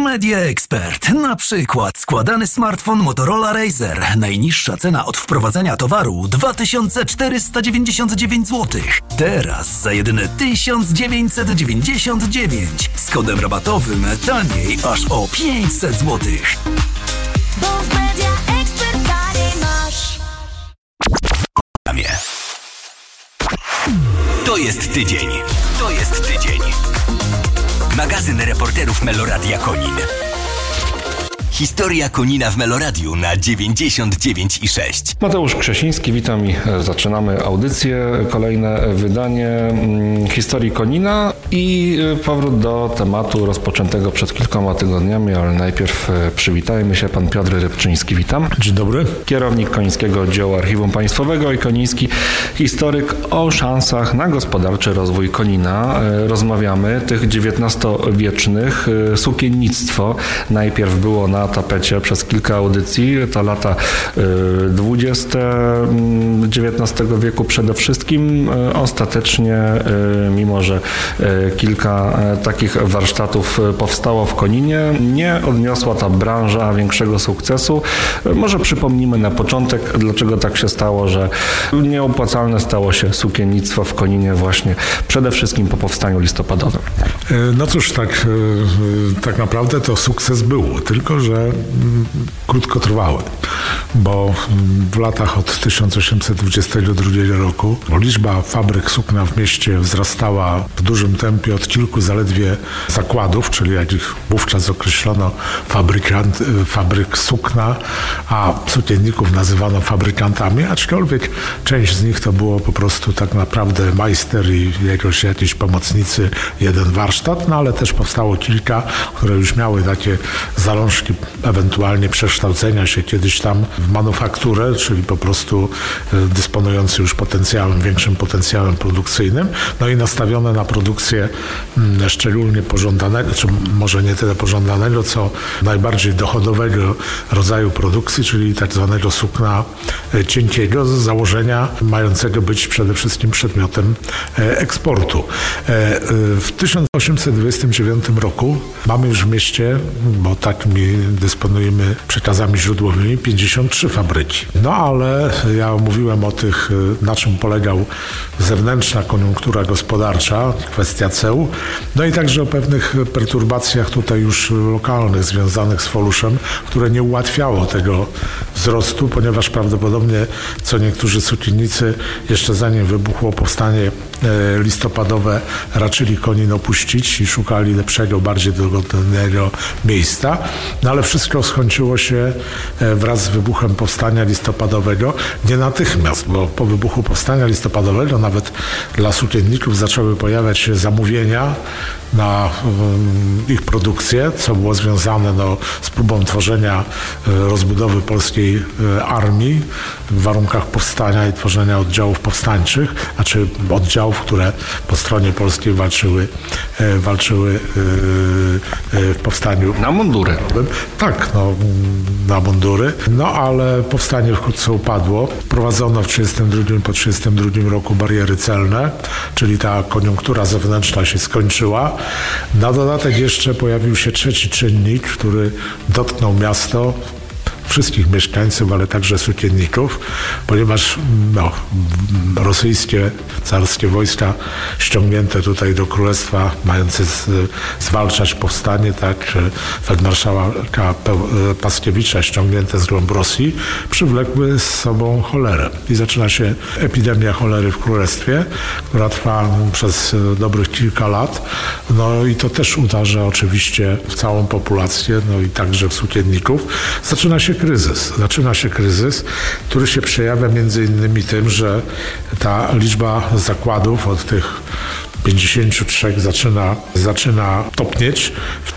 Media Expert. Na przykład składany smartfon Motorola Razr. Najniższa cena od wprowadzenia towaru 2499 zł. Teraz za jedyne 1999. Z kodem rabatowym taniej aż o 500 zł. Bo w Media Expert taniej masz. To jest tydzień. Magazyn reporterów Meloradia Konin. Historia Konina w Meloradiu na 99,6. Mateusz Krzesiński, witam i zaczynamy audycję. Kolejne wydanie Historii Konina i powrót do tematu rozpoczętego przed kilkoma tygodniami, ale najpierw przywitajmy się. Pan Piotr Rybczyński, witam. Dzień dobry. Kierownik Końskiego Oddziału Archiwum Państwowego i koniński historyk o szansach na gospodarczy rozwój Konina. Rozmawiamy tych XIX-wiecznych. Sukiennictwo najpierw było na tapecie przez kilka audycji, to lata 20 XIX wieku przede wszystkim. Ostatecznie, mimo że kilka takich warsztatów powstało w Koninie, nie odniosła ta branża większego sukcesu. Może przypomnimy na początek, dlaczego tak się stało, że nieopłacalne stało się sukiennictwo w Koninie właśnie przede wszystkim po powstaniu listopadowym. No cóż, tak naprawdę to sukces był, tylko że krótkotrwały, bo w latach od 1822 roku liczba fabryk sukna w mieście wzrastała w dużym tempie od kilku zaledwie zakładów, czyli jak ich wówczas określono fabryk sukna, a sukienników nazywano fabrykantami, aczkolwiek część z nich to było po prostu tak naprawdę majster i jakiś pomocnicy, jeden warsztat, no ale też powstało kilka, które już miały takie zalążki ewentualnie przekształcenia się kiedyś tam w manufakturę, czyli po prostu dysponujący już większym potencjałem produkcyjnym, no i nastawione na produkcję szczególnie pożądanego, czy może nie tyle pożądanego, co najbardziej dochodowego rodzaju produkcji, czyli tak zwanego sukna cienkiego, z założenia mającego być przede wszystkim przedmiotem eksportu. W 1829 roku mamy już w mieście, bo takimi dysponujemy przekazami źródłowymi, 53 fabryki. No ale ja mówiłem o tych, na czym polegał zewnętrzna koniunktura gospodarcza, kwestia ceł, no i także o pewnych perturbacjach tutaj już lokalnych związanych z Foluszem, które nie ułatwiało tego wzrostu, ponieważ prawdopodobnie co niektórzy sukiennicy jeszcze zanim wybuchło powstanie listopadowe raczyli Konin opuścić i szukali lepszego, bardziej dogodnego miejsca. No ale wszystko skończyło się wraz z wybuchem powstania listopadowego. Nie natychmiast, bo po wybuchu powstania listopadowego nawet dla sukienników zaczęły pojawiać się zamówienia na ich produkcję, co było związane z próbą tworzenia rozbudowy polskiej armii w warunkach powstania i tworzenia oddziałów powstańczych, znaczy oddziałów, które po stronie polskiej walczyły w powstaniu. Na mundury. Tak, na mundury. No ale powstanie wkrótce upadło. Wprowadzono po 1932 roku bariery celne, czyli ta koniunktura zewnętrzna się skończyła. Na dodatek jeszcze pojawił się trzeci czynnik, który dotknął miasto, wszystkich mieszkańców, ale także sukienników, ponieważ rosyjskie, carskie wojska ściągnięte tutaj do królestwa, mające zwalczać powstanie, tak, feldmarszałka Paskiewicza ściągnięte z głąb Rosji, przywlekły z sobą cholerę. I zaczyna się epidemia cholery w królestwie, która trwa przez dobrych kilka lat. No i to też uderza oczywiście w całą populację, no i także w sukienników. Zaczyna się kryzys, który się przejawia między innymi tym, że ta liczba zakładów od tych 53 zaczyna topnieć. W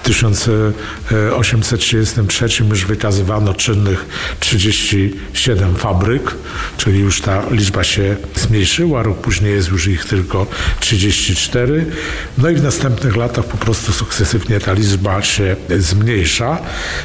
1833 już wykazywano czynnych 37 fabryk, czyli już ta liczba się zmniejszyła. Rok później jest już ich tylko 34. No i w następnych latach po prostu sukcesywnie ta liczba się zmniejsza.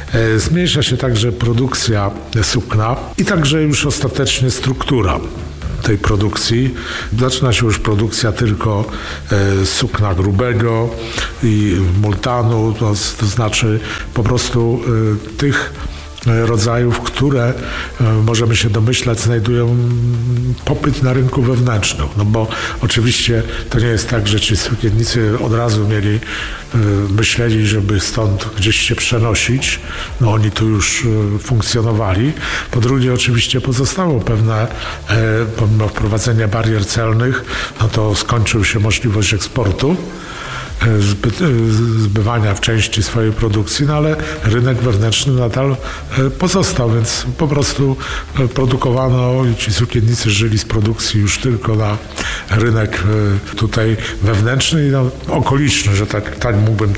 Zmniejsza się także produkcja sukna i także już ostatecznie struktura tej produkcji. Zaczyna się już produkcja tylko sukna grubego i multanu, to znaczy po prostu tych rodzajów, które możemy się domyślać znajdują popyt na rynku wewnętrznym. No bo oczywiście to nie jest tak, że ci sukiennicy od razu myśleli, żeby stąd gdzieś się przenosić. No oni tu już funkcjonowali. Po drugie oczywiście pozostało pewne, pomimo wprowadzenia barier celnych, no to skończyła się możliwość eksportu, zbywania w części swojej produkcji, no ale rynek wewnętrzny nadal pozostał, więc po prostu produkowano i ci sukiennicy żyli z produkcji już tylko na rynek tutaj wewnętrzny i okoliczny, że tak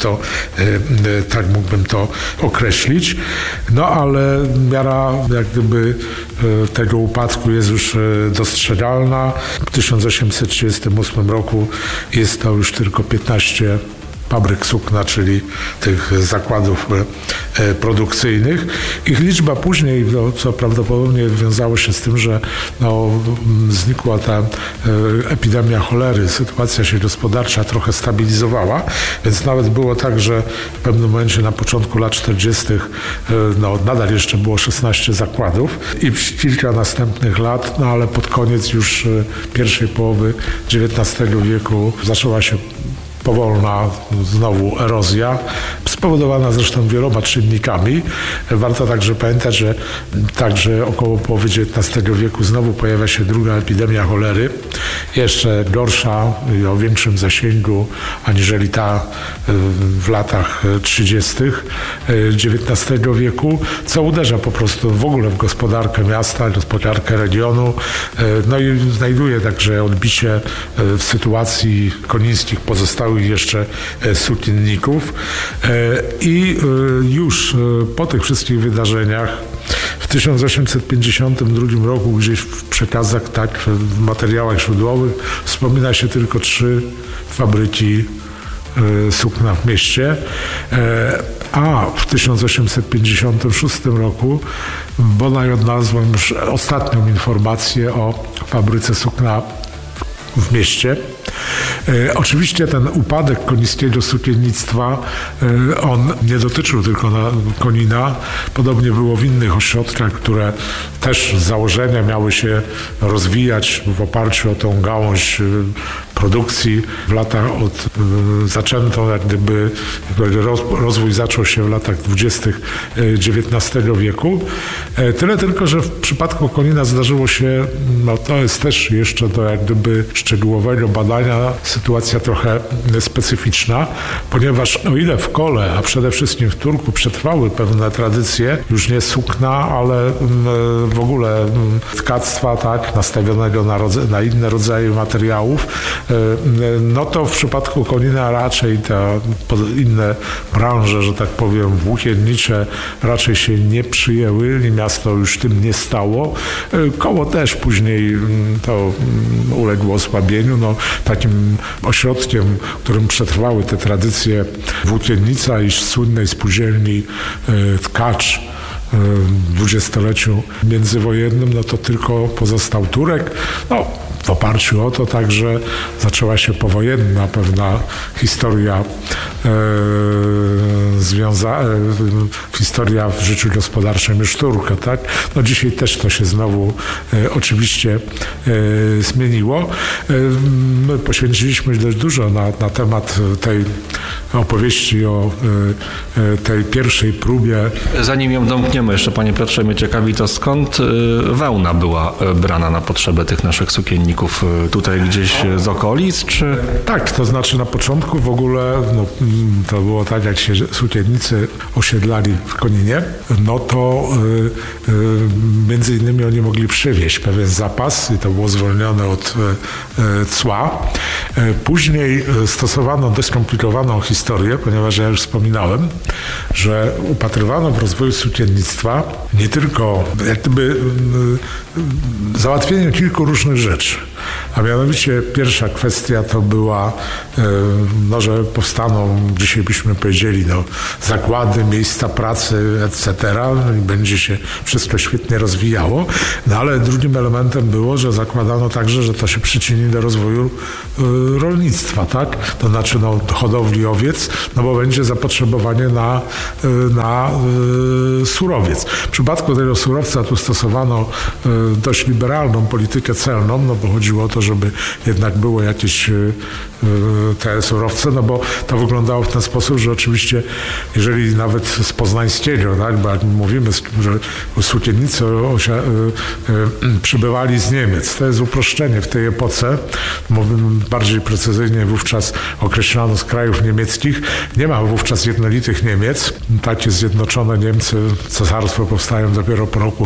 mógłbym to określić. No ale miara jak gdyby tego upadku jest już dostrzegalna. W 1838 roku jest to już tylko 15 fabryk sukna, czyli tych zakładów produkcyjnych. Ich liczba później, co prawdopodobnie wiązało się z tym, że znikła ta epidemia cholery, sytuacja się gospodarcza trochę stabilizowała, więc nawet było tak, że w pewnym momencie na początku lat 40. Nadal jeszcze było 16 zakładów i kilka następnych lat, ale pod koniec już pierwszej połowy XIX wieku zaczęła się powolna znowu erozja, spowodowana zresztą wieloma czynnikami. Warto także pamiętać, że także około połowy XIX wieku znowu pojawia się druga epidemia cholery, jeszcze gorsza i o większym zasięgu aniżeli ta w latach 30. XIX wieku, co uderza po prostu w ogóle w gospodarkę miasta, gospodarkę regionu, no i znajduje także odbicie w sytuacji konińskich pozostałych jeszcze sukienników. I już po tych wszystkich wydarzeniach w 1852 roku gdzieś w przekazach, w materiałach źródłowych wspomina się tylko 3 fabryki sukna w mieście, a w 1856 roku bodaj odnalazłem już ostatnią informację o fabryce sukna w mieście. Oczywiście ten upadek konińskiego sukiennictwa, on nie dotyczył tylko Konina. Podobnie było w innych ośrodkach, które też z założenia miały się rozwijać w oparciu o tą gałąź produkcji. W latach zaczęto jak gdyby rozwój zaczął się w latach 20. XIX wieku. Tyle tylko, że w przypadku Konina zdarzyło się, to jest też jeszcze do jak gdyby szczegółowego badania sytuacja trochę specyficzna, ponieważ o ile w Kole, a przede wszystkim w Turku przetrwały pewne tradycje, już nie sukna, ale w ogóle tkactwa, nastawionego na inne rodzaje materiałów, no to w przypadku Konina raczej te inne branże, że tak powiem, włókiennicze raczej się nie przyjęły i miasto już tym nie stało. Koło też później to uległo osłabieniu. Takim ośrodkiem, w którym przetrwały te tradycje włókiennica i słynnej spółdzielni Tkacz w dwudziestoleciu międzywojennym, to tylko pozostał Turek. W oparciu o to także zaczęła się powojenna pewna historia historia w życiu gospodarczym już Turka, dzisiaj też to się znowu oczywiście zmieniło. My poświęciliśmy dość dużo na temat tej opowieści o tej pierwszej próbie. Zanim ją domkniemy, jeszcze panie Piotrze, mnie ciekawi to, skąd wełna była brana na potrzeby tych naszych sukienników? Tutaj gdzieś z okolic, czy? Tak, to znaczy na początku w ogóle to było tak, jak się sukiennicy osiedlali w Koninie, to między innymi oni mogli przywieźć pewien zapas i to było zwolnione od cła. Później stosowano dość skomplikowaną historię, ponieważ ja już wspominałem, że upatrywano w rozwoju sukiennictwa nie tylko jak gdyby załatwienie kilku różnych rzeczy. A mianowicie pierwsza kwestia to była, że powstaną, dzisiaj byśmy powiedzieli, zakłady, miejsca pracy, etc. I będzie się wszystko świetnie rozwijało. No ale drugim elementem było, że zakładano także, że to się przyczyni do rozwoju rolnictwa, tak? To znaczy hodowli owiec, bo będzie zapotrzebowanie na surowiec. W przypadku tego surowca tu stosowano dość liberalną politykę celną, bo chodziło o to, żeby jednak było jakieś te surowce, bo to wyglądało w ten sposób, że oczywiście jeżeli nawet z poznańskiego, tak, bo jak mówimy, że sukiennicy przybywali z Niemiec, to jest uproszczenie w tej epoce, mówimy bardziej precyzyjnie, wówczas określano z krajów niemieckich, nie ma wówczas jednolitych Niemiec, takie zjednoczone Niemcy, cesarstwo powstają dopiero po roku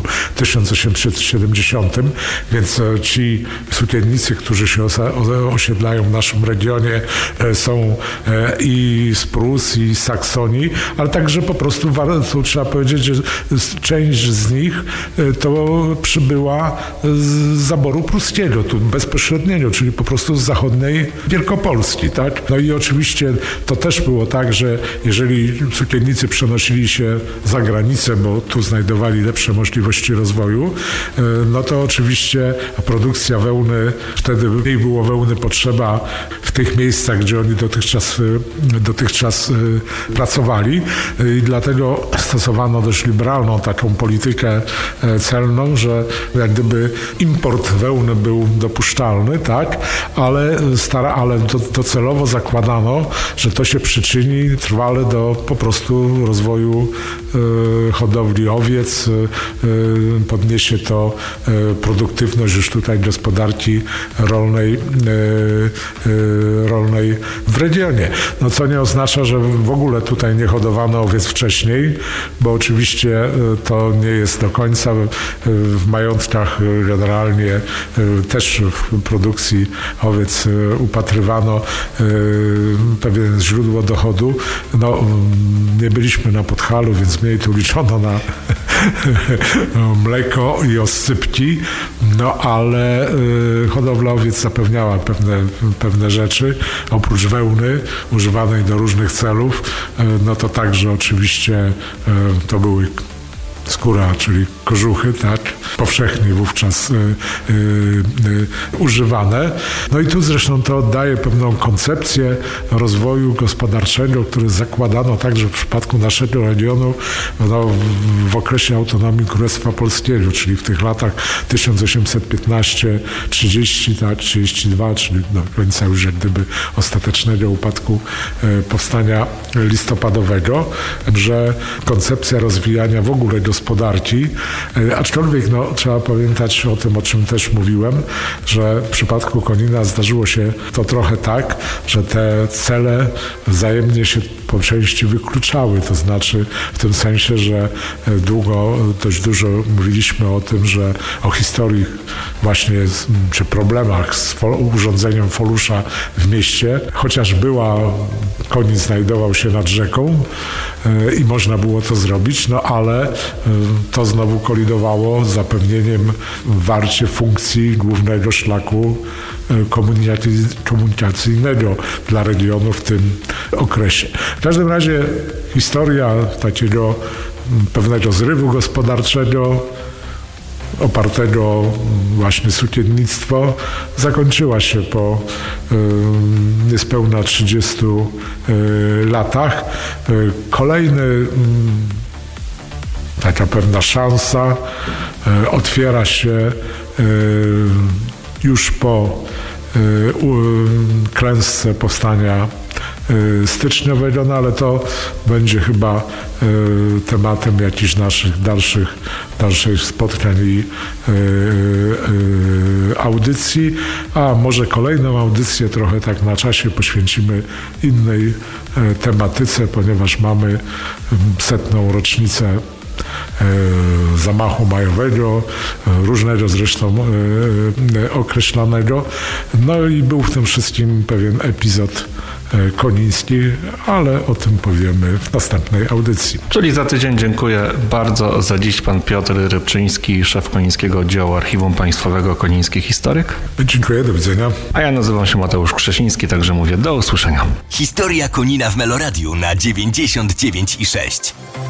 1870, więc ci sukiennicy, którzy się osiedlają w naszym regionie, są i z Prus, i z Saksonii, ale także po prostu tu trzeba powiedzieć, że część z nich to przybyła z zaboru pruskiego, tu bezpośredniego, czyli po prostu z zachodniej Wielkopolski, tak? No i oczywiście to też było tak, że jeżeli sukiennicy przenosili się za granicę, bo tu znajdowali lepsze możliwości rozwoju, no to oczywiście produkcja wełny, wtedy mniej było wełny potrzeba w tych miejscach, gdzie oni dotychczas pracowali i dlatego stosowano dość liberalną taką politykę celną, że jak gdyby import wełny był dopuszczalny, tak, ale docelowo zakładano, że to się przyczyni trwale do po prostu rozwoju hodowli owiec, podniesie to produktywność już tutaj gospodarki rolnej w regionie. No co nie oznacza, że w ogóle tutaj nie hodowano owiec wcześniej, bo oczywiście to nie jest do końca. W majątkach generalnie też w produkcji owiec upatrywano pewien źródło dochodu. No, nie byliśmy na Podhalu, więc mniej tu liczono na mleko i oscypki, no ale hodowla owiec zapewniała pewne rzeczy. Oprócz wełny używanej do różnych celów, no to także oczywiście to były skóra, czyli kożuchy, tak, powszechnie wówczas używane. No i tu zresztą to oddaje pewną koncepcję rozwoju gospodarczego, który zakładano także w przypadku naszego regionu w okresie autonomii Królestwa Polskiego, czyli w tych latach 1815-30, tak, 32, czyli do końca już jak gdyby ostatecznego upadku powstania listopadowego, że koncepcja rozwijania w ogóle gospodarki, aczkolwiek trzeba pamiętać o tym, o czym też mówiłem, że w przypadku Konina zdarzyło się to trochę tak, że te cele wzajemnie się po części wykluczały, to znaczy w tym sensie, że dość dużo mówiliśmy o tym, że o historii właśnie czy problemach z urządzeniem Folusza w mieście, chociaż Konin znajdował się nad rzeką i można było to zrobić, no ale to znowu kolidowało z zapewnieniem w Warcie funkcji głównego szlaku komunikacyjnego dla regionu w tym okresie. W każdym razie historia takiego pewnego zrywu gospodarczego opartego właśnie sukiennictwo zakończyła się po niespełna 30 latach. Kolejny taka pewna szansa otwiera się już po klęsce powstania styczniowego, no ale to będzie chyba tematem jakichś naszych dalszych spotkań i audycji, a może kolejną audycję trochę tak na czasie poświęcimy innej tematyce, ponieważ mamy 100. rocznicę zamachu majowego, różnego zresztą określanego. No i był w tym wszystkim pewien epizod koniński, ale o tym powiemy w następnej audycji. Czyli za tydzień. Dziękuję bardzo za dziś pan Piotr Rybczyński, szef Konińskiego Oddziału Archiwum Państwowego, koniński historyk. Dziękuję, do widzenia. A ja nazywam się Mateusz Krzesiński, także mówię do usłyszenia. Historia Konina w Meloradiu na 99,6.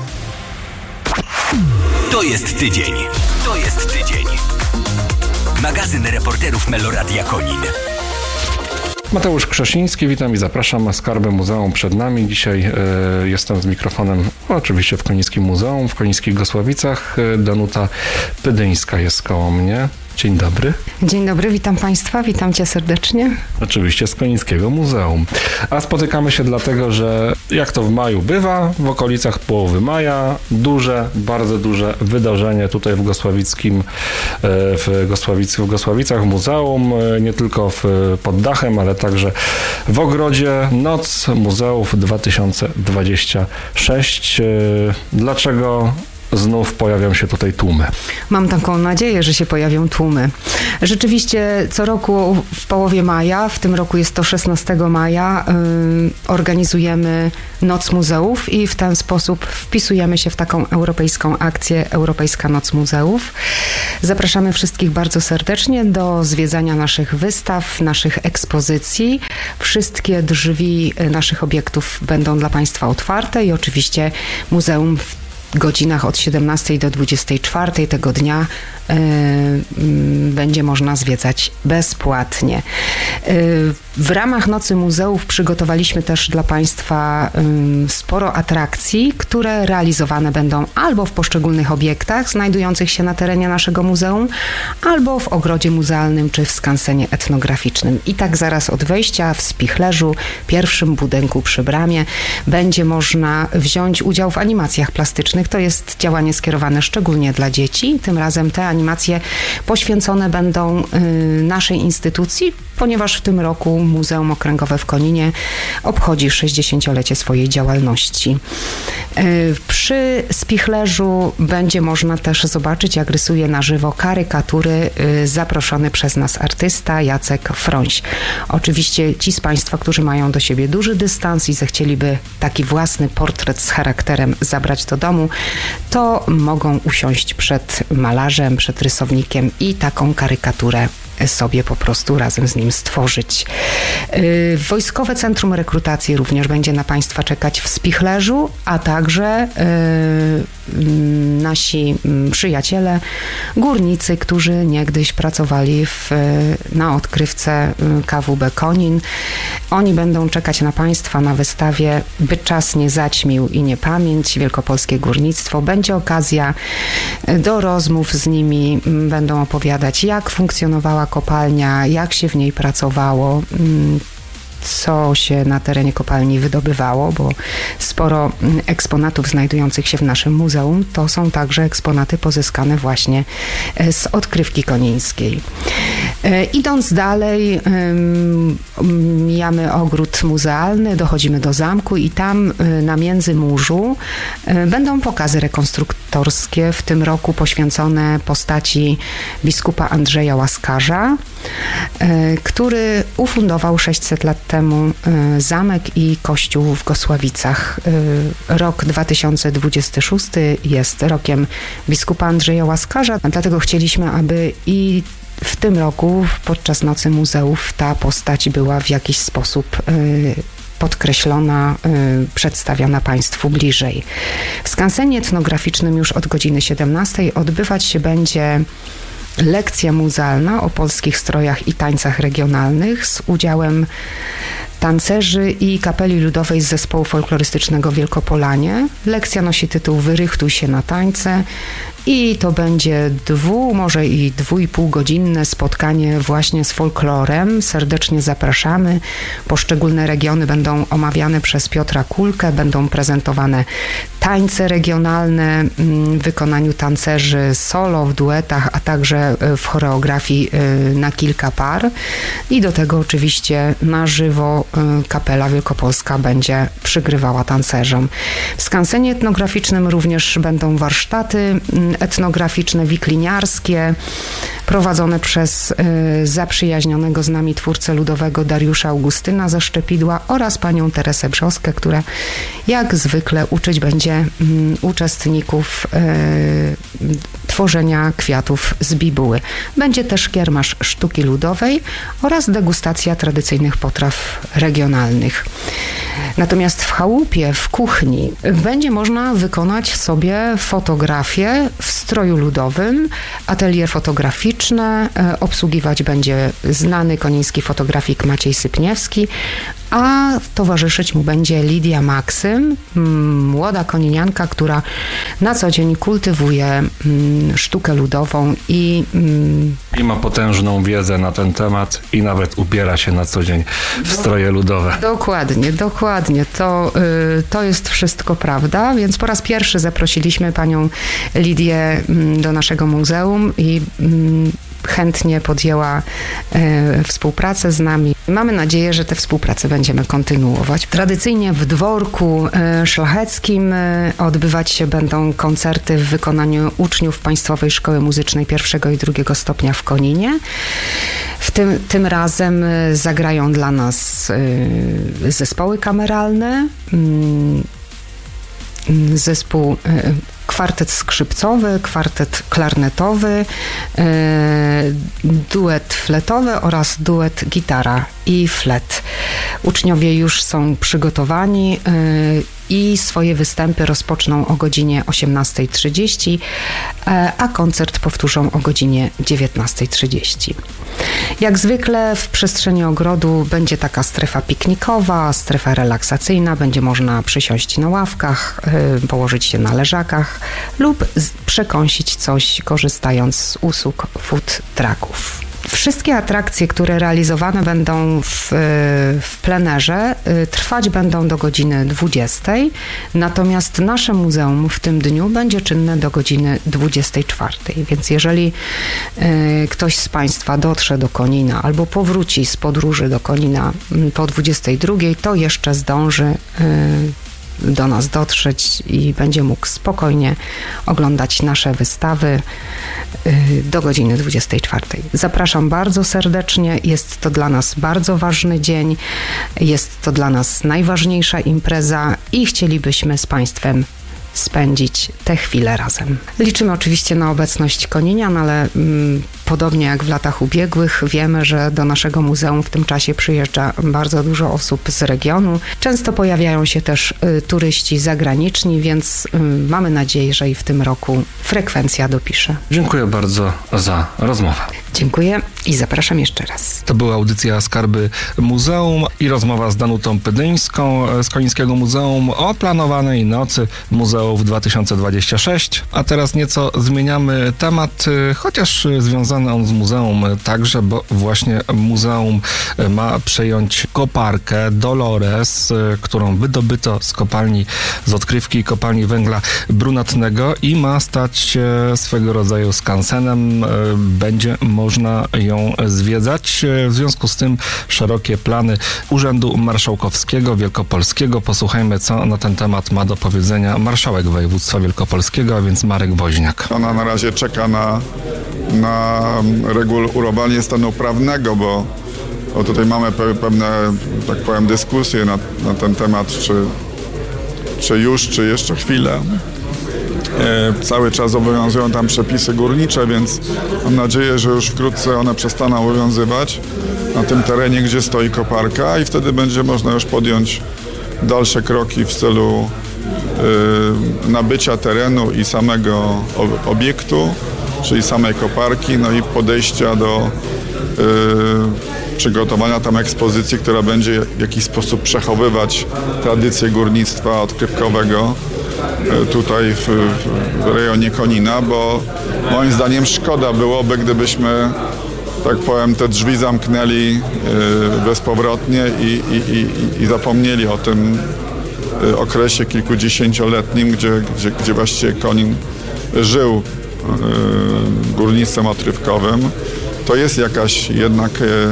To jest tydzień. To jest tydzień. Magazyn reporterów Meloradia Konin. Mateusz Krzesiński, witam i zapraszam. Skarby Muzeum przed nami. Dzisiaj jestem z mikrofonem oczywiście w Konińskim Muzeum, w Konińskich Gosławicach. Danuta Pydyńska jest koło mnie. Dzień dobry. Dzień dobry, witam Państwa, witam Cię serdecznie. Oczywiście z Konińskiego Muzeum. A spotykamy się dlatego, że jak to w maju bywa, w okolicach połowy maja, bardzo duże wydarzenie tutaj w Gosławickim, w Gosławicach Muzeum, nie tylko pod dachem, ale także w ogrodzie. Noc Muzeów 2026. Dlaczego znów pojawią się tutaj tłumy? Mam taką nadzieję, że się pojawią tłumy. Rzeczywiście co roku w połowie maja, w tym roku jest to 16 maja, organizujemy Noc Muzeów i w ten sposób wpisujemy się w taką europejską akcję Europejska Noc Muzeów. Zapraszamy wszystkich bardzo serdecznie do zwiedzania naszych wystaw, naszych ekspozycji. Wszystkie drzwi naszych obiektów będą dla Państwa otwarte i oczywiście muzeum w godzinach od 17 do 24 tego dnia będzie można zwiedzać bezpłatnie. W ramach Nocy Muzeów przygotowaliśmy też dla Państwa sporo atrakcji, które realizowane będą albo w poszczególnych obiektach znajdujących się na terenie naszego muzeum, albo w ogrodzie muzealnym czy w skansenie etnograficznym. I tak zaraz od wejścia w Spichlerzu, pierwszym budynku przy bramie, będzie można wziąć udział w animacjach plastycznych. To jest działanie skierowane szczególnie dla dzieci. Tym razem te animacje poświęcone będą naszej instytucji, ponieważ w tym roku Muzeum Okręgowe w Koninie obchodzi 60-lecie swojej działalności. Przy Spichlerzu będzie można też zobaczyć, jak rysuje na żywo karykatury zaproszony przez nas artysta Jacek Frąś. Oczywiście ci z Państwa, którzy mają do siebie duży dystans i zechcieliby taki własny portret z charakterem zabrać do domu, to mogą usiąść przed malarzem, przed rysownikiem i taką karykaturę sobie po prostu razem z nim stworzyć. Wojskowe Centrum Rekrutacji również będzie na Państwa czekać w Spichlerzu, a także nasi przyjaciele, górnicy, którzy niegdyś pracowali na odkrywce KWB Konin. Oni będą czekać na Państwa na wystawie By czas nie zaćmił i nie pamięć, Wielkopolskie Górnictwo. Będzie okazja do rozmów z nimi, będą opowiadać, jak funkcjonowała kopalnia, jak się w niej pracowało, co się na terenie kopalni wydobywało, bo sporo eksponatów znajdujących się w naszym muzeum to są także eksponaty pozyskane właśnie z odkrywki konińskiej. Idąc dalej, mijamy ogród muzealny, dochodzimy do zamku i tam na Międzymurzu będą pokazy rekonstruktorskie, w tym roku poświęcone postaci biskupa Andrzeja Łaskarza, który ufundował 600 lat temu zamek i kościół w Gosławicach. Rok 2026 jest rokiem biskupa Andrzeja Łaskarza, dlatego chcieliśmy, aby i w tym roku podczas Nocy Muzeów ta postać była w jakiś sposób podkreślona, przedstawiona Państwu bliżej. W skansenie etnograficznym już od godziny 17 odbywać się będzie lekcja muzealna o polskich strojach i tańcach regionalnych z udziałem tancerzy i kapeli ludowej z zespołu folklorystycznego Wielkopolanie. Lekcja nosi tytuł Wyrychtuj się na tańce i to będzie może i 2,5-godzinne spotkanie właśnie z folklorem. Serdecznie zapraszamy. Poszczególne regiony będą omawiane przez Piotra Kulkę, będą prezentowane tańce regionalne w wykonaniu tancerzy solo, w duetach, a także w choreografii na kilka par. I do tego oczywiście na żywo kapela wielkopolska będzie przygrywała tancerzom. W skansenie etnograficznym również będą warsztaty etnograficzne, wikliniarskie, prowadzone przez zaprzyjaźnionego z nami twórcę ludowego Dariusza Augustyna ze Szczepidła oraz panią Teresę Brzoskę, która jak zwykle uczyć będzie uczestników tworzenia kwiatów z bibuły. Będzie też kiermasz sztuki ludowej oraz degustacja tradycyjnych potraw regionalnych. Natomiast w chałupie, w kuchni będzie można wykonać sobie fotografię w stroju ludowym, atelier fotograficzne, obsługiwać będzie znany koniński fotografik Maciej Sypniewski, a towarzyszyć mu będzie Lidia Maksym, młoda koninianka, która na co dzień kultywuje sztukę ludową i ma potężną wiedzę na ten temat i nawet ubiera się na co dzień w stroje ludowe. Dokładnie. To jest wszystko prawda, więc po raz pierwszy zaprosiliśmy panią Lidię do naszego muzeum i chętnie podjęła współpracę z nami. Mamy nadzieję, że tę współpracę będziemy kontynuować. Tradycyjnie w dworku szlacheckim odbywać się będą koncerty w wykonaniu uczniów Państwowej Szkoły Muzycznej I i II stopnia w Koninie. Tym razem zagrają dla nas zespoły kameralne, zespół kwartet skrzypcowy, kwartet klarnetowy, duet fletowy oraz duet gitara i flet. Uczniowie już są przygotowani i swoje występy rozpoczną o godzinie 18:30, a koncert powtórzą o godzinie 19:30. Jak zwykle w przestrzeni ogrodu będzie taka strefa piknikowa, strefa relaksacyjna, będzie można przysiąść na ławkach, położyć się na leżakach lub przekąsić coś, korzystając z usług food trucków. Wszystkie atrakcje, które realizowane będą w plenerze, trwać będą do godziny 20, natomiast nasze muzeum w tym dniu będzie czynne do godziny 24. Więc jeżeli ktoś z Państwa dotrze do Konina albo powróci z podróży do Konina po 22, to jeszcze zdąży do nas dotrzeć i będzie mógł spokojnie oglądać nasze wystawy do godziny 24. Zapraszam bardzo serdecznie. Jest to dla nas bardzo ważny dzień. Jest to dla nas najważniejsza impreza i chcielibyśmy z Państwem spędzić te chwile razem. Liczymy oczywiście na obecność koninian, ale podobnie jak w latach ubiegłych wiemy, że do naszego muzeum w tym czasie przyjeżdża bardzo dużo osób z regionu. Często pojawiają się też turyści zagraniczni, więc mamy nadzieję, że i w tym roku frekwencja dopisze. Dziękuję bardzo za rozmowę. Dziękuję i zapraszam jeszcze raz. To była audycja Skarby Muzeum i rozmowa z Danutą Pydyńską z Konińskiego Muzeum o planowanej nocy muzeów 2026. A teraz nieco zmieniamy temat, chociaż związany on z muzeum także, bo właśnie muzeum ma przejąć koparkę Dolores, którą wydobyto z odkrywki kopalni węgla brunatnego i ma stać się swego rodzaju skansenem. Będzie można ją zwiedzać. W związku z tym szerokie plany Urzędu Marszałkowskiego Wielkopolskiego. Posłuchajmy, co na ten temat ma do powiedzenia marszałek województwa wielkopolskiego, a więc Marek Woźniak. Ona na razie czeka na regulowanie stanu prawnego, bo tutaj mamy pewne, tak powiem, dyskusje na ten temat, czy już, czy jeszcze chwilę. Cały czas obowiązują tam przepisy górnicze, więc mam nadzieję, że już wkrótce one przestaną obowiązywać na tym terenie, gdzie stoi koparka i wtedy będzie można już podjąć dalsze kroki w celu nabycia terenu i samego obiektu, czyli samej koparki, no i podejścia do przygotowania tam ekspozycji, która będzie w jakiś sposób przechowywać tradycję górnictwa odkrywkowego tutaj w rejonie Konina, bo moim zdaniem szkoda byłoby, gdybyśmy, tak powiem, te drzwi zamknęli bezpowrotnie i zapomnieli o tym okresie kilkudziesięcioletnim, gdzie właściwie Konin żył górnictwem odkrywkowym. To jest jakaś jednak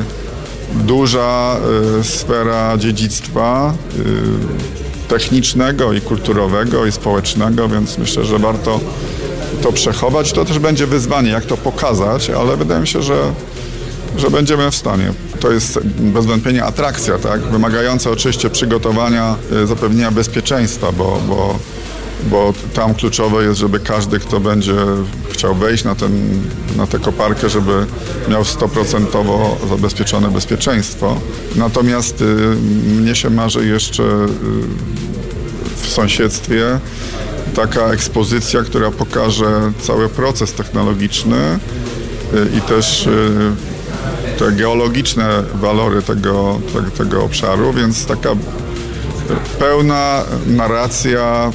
duża sfera dziedzictwa technicznego i kulturowego i społecznego, więc myślę, że warto to przechować. To też będzie wyzwanie, jak to pokazać, ale wydaje mi się, że będziemy w stanie. To jest bez wątpienia atrakcja, tak? Wymagająca oczywiście przygotowania, zapewnienia bezpieczeństwa, bo tam kluczowe jest, żeby każdy, kto będzie chciał wejść na tę koparkę, żeby miał 100% zabezpieczone bezpieczeństwo. Natomiast mnie się marzy jeszcze w sąsiedztwie taka ekspozycja, która pokaże cały proces technologiczny i też te geologiczne walory tego obszaru, więc taka pełna narracja,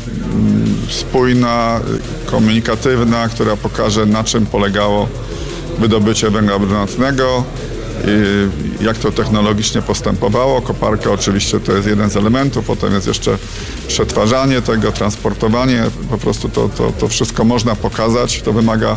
spójna, komunikatywna, która pokaże, na czym polegało wydobycie węgla brunatnego, jak to technologicznie postępowało. Koparka oczywiście to jest jeden z elementów, potem jest jeszcze przetwarzanie tego, transportowanie, po prostu to wszystko można pokazać, to wymaga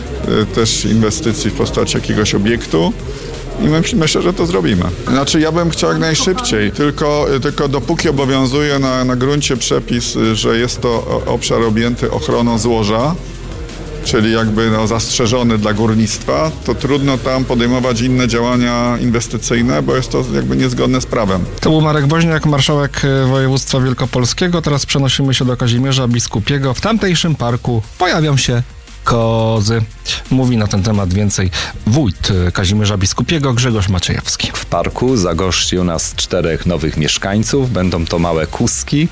też inwestycji w postaci jakiegoś obiektu. I myślę, że to zrobimy. Znaczy ja bym chciał jak najszybciej, tylko dopóki obowiązuje na gruncie przepis, że jest to obszar objęty ochroną złoża, czyli jakby zastrzeżony dla górnictwa, to trudno tam podejmować inne działania inwestycyjne, bo jest to jakby niezgodne z prawem. To był Marek Woźniak, marszałek województwa wielkopolskiego. Teraz przenosimy się do Kazimierza Biskupiego. W tamtejszym parku pojawią się kozy. Mówi na ten temat więcej wójt Kazimierza Biskupiego, Grzegorz Maciejewski. W parku zagości u nas 4 nowych mieszkańców. Będą to małe kózki,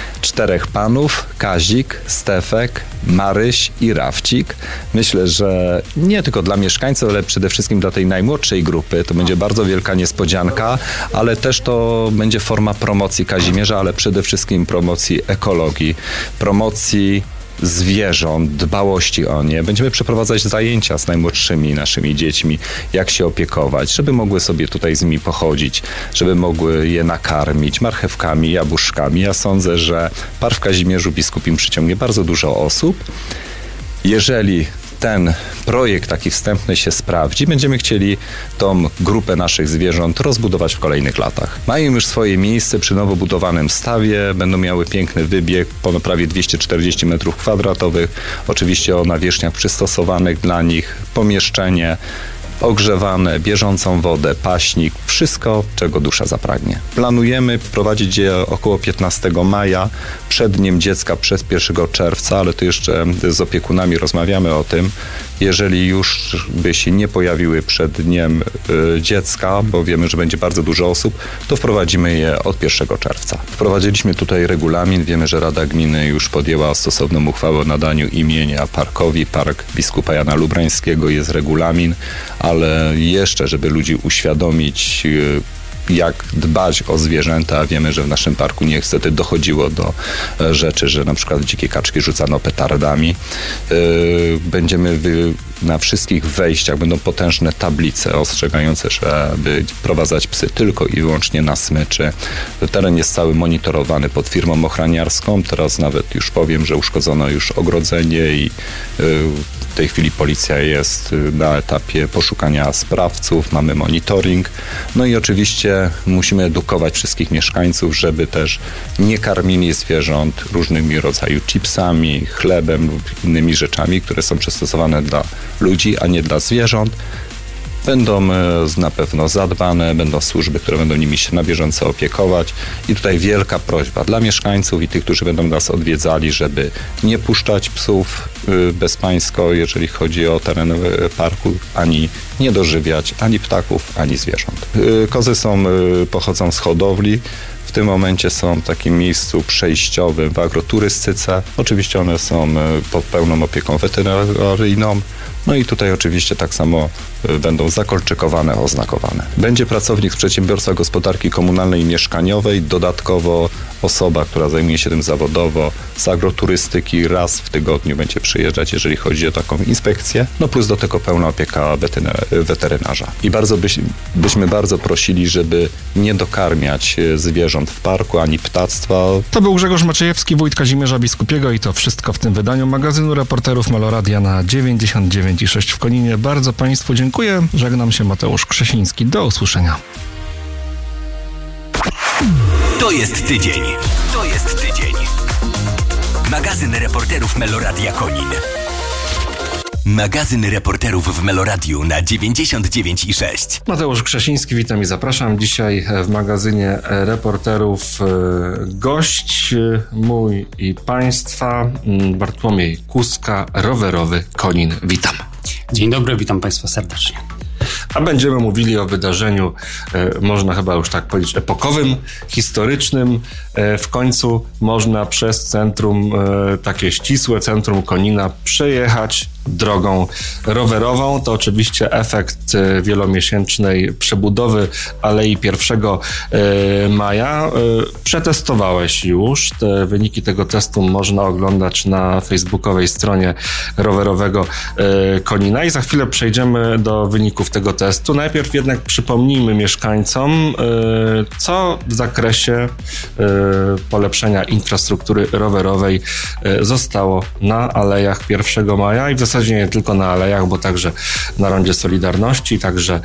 4 panów, Kazik, Stefek, Maryś i Rawcik. Myślę, że nie tylko dla mieszkańców, ale przede wszystkim dla tej najmłodszej grupy. To będzie bardzo wielka niespodzianka, ale też to będzie forma promocji Kazimierza, ale przede wszystkim promocji ekologii, promocji zwierząt, dbałości o nie. Będziemy przeprowadzać zajęcia z najmłodszymi naszymi dziećmi, jak się opiekować, żeby mogły sobie tutaj z nimi pochodzić, żeby mogły je nakarmić marchewkami, jabłuszkami. Ja sądzę, że park w Kazimierzu Biskupim przyciągnie bardzo dużo osób. Jeżeli ten projekt taki wstępny się sprawdzi, będziemy chcieli tą grupę naszych zwierząt rozbudować w kolejnych latach. Mają już swoje miejsce przy nowo budowanym stawie, będą miały piękny wybieg, ponad prawie 240 m2, oczywiście o nawierzchniach przystosowanych dla nich, pomieszczenie ogrzewane, bieżącą wodę, paśnik, wszystko, czego dusza zapragnie. Planujemy wprowadzić je około 15 maja, przed Dniem Dziecka przez 1 czerwca, ale to jeszcze z opiekunami rozmawiamy o tym. Jeżeli już by się nie pojawiły przed Dniem Dziecka, bo wiemy, że będzie bardzo dużo osób, to wprowadzimy je od 1 czerwca. Wprowadziliśmy tutaj regulamin. Wiemy, że Rada Gminy już podjęła stosowną uchwałę o nadaniu imienia parkowi. Park Biskupa Jana Lubrańskiego, jest regulamin, ale jeszcze, żeby ludzi uświadomić, jak dbać o zwierzęta. Wiemy, że w naszym parku niestety dochodziło do rzeczy, że na przykład dzikie kaczki rzucano petardami. Będziemy na wszystkich wejściach będą potężne tablice ostrzegające, żeby wprowadzać psy tylko i wyłącznie na smyczy. Teren jest cały monitorowany pod firmą ochroniarską. Teraz nawet już powiem, że uszkodzono już ogrodzenie i w tej chwili policja jest na etapie poszukania sprawców, mamy monitoring. No i oczywiście musimy edukować wszystkich mieszkańców, żeby też nie karmili zwierząt różnymi rodzajami chipsami, chlebem lub innymi rzeczami, które są przystosowane dla ludzi, a nie dla zwierząt. Będą na pewno zadbane, będą służby, które będą nimi się na bieżąco opiekować. I tutaj wielka prośba dla mieszkańców i tych, którzy będą nas odwiedzali, żeby nie puszczać psów bezpańsko, jeżeli chodzi o teren parku, ani nie dożywiać ani ptaków, ani zwierząt. Kozy pochodzą z hodowli. W tym momencie są w takim miejscu przejściowym w agroturystyce. Oczywiście one są pod pełną opieką weterynaryjną. No i tutaj oczywiście tak samo będą zakolczykowane, oznakowane. Będzie pracownik z Przedsiębiorstwa Gospodarki Komunalnej i Mieszkaniowej, dodatkowo osoba, która zajmuje się tym zawodowo z agroturystyki, raz w tygodniu będzie przyjeżdżać, jeżeli chodzi o taką inspekcję, no plus do tego pełna opieka weterynarza. I byśmy bardzo prosili, żeby nie dokarmiać zwierząt w parku, ani ptactwa. To był Grzegorz Maciejewski, wójt Kazimierza Biskupiego i to wszystko w tym wydaniu magazynu Reporterów Meloradia na 99,6 w Koninie. Bardzo Państwu dziękuję. Żegnam się, Mateusz Krzesiński. Do usłyszenia. To jest tydzień. To jest tydzień. Magazyn Reporterów Meloradia Konin. Magazyn reporterów w Meloradiu na 99,6. Mateusz Krzesiński, witam i zapraszam. Dzisiaj w magazynie reporterów gość mój i państwa, Bartłomiej Kuska, rowerowy Konin. Witam. Dzień dobry, witam państwa serdecznie. A będziemy mówili o wydarzeniu, można chyba już tak powiedzieć, epokowym, historycznym. W końcu można przez centrum, takie ścisłe centrum Konina, przejechać drogą rowerową. To oczywiście efekt wielomiesięcznej przebudowy Alei 1 Maja. Przetestowałeś już. Te wyniki tego testu można oglądać na facebookowej stronie rowerowego Konina i za chwilę przejdziemy do wyników tego testu. Najpierw jednak przypomnijmy mieszkańcom, co w zakresie polepszenia infrastruktury rowerowej zostało na Alejach 1 Maja i w zasadzie nie tylko na Alejach, bo także na Rondzie Solidarności, także